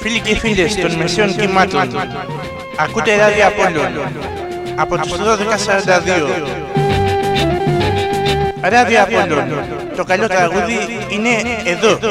Φίλοι και φίλες των μεσαίων κυμάτων, ακούτε Ράδιο Απόλλων από τους 12:42. Ράδιο Απόλλων, το καλό τραγούδι είναι εδώ.